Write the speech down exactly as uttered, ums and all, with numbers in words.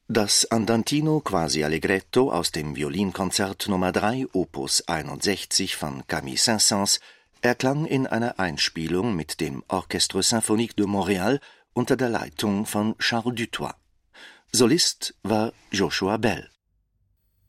Das Andantino quasi Allegretto aus dem Violinkonzert Nummer drei Opus einundsechzig von Camille Saint-Saëns erklang in einer Einspielung mit dem Orchestre Symphonique de Montréal unter der Leitung von Charles Dutoit. Solist war Joshua Bell.